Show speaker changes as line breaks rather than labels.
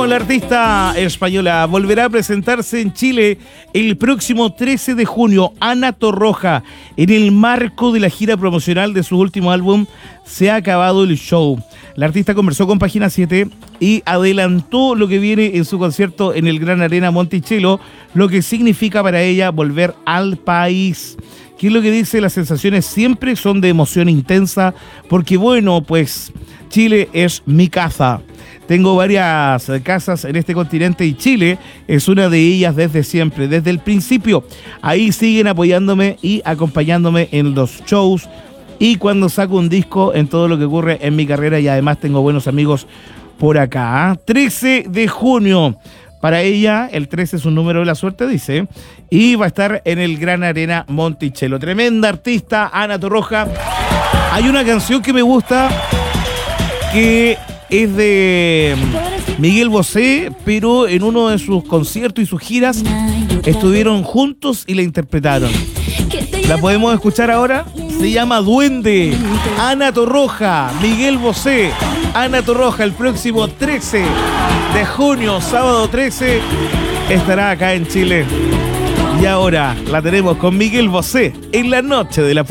Bueno, la artista española volverá a presentarse en Chile el próximo 13 de junio. Ana Torroja, en el marco de la gira promocional de su último álbum, Se ha acabado el show. La artista conversó con Página 7 y adelantó lo que viene en su concierto en el Gran Arena Monticello, lo que significa para ella volver al país. ¿Qué es lo que dice? Las sensaciones siempre son de emoción intensa, porque bueno, pues Chile es mi casa. Tengo varias casas en este continente y Chile es una de ellas desde siempre, desde el principio. Ahí siguen apoyándome y acompañándome en los shows y cuando saco un disco, en todo lo que ocurre en mi carrera, y además tengo buenos amigos por acá. 13 de junio. Para ella, el 13 es un número de la suerte, dice, y va a estar en el Gran Arena Monticello. Tremenda artista, Ana Torroja. Hay una canción que me gusta que es de Miguel Bosé, pero en uno de sus conciertos y sus giras estuvieron juntos y la interpretaron. ¿La podemos escuchar ahora? Se llama Duende. Ana Torroja, Miguel Bosé, Ana Torroja, el próximo 13 de junio, sábado 13, estará acá en Chile. Y ahora la tenemos con Miguel Bosé en la noche de la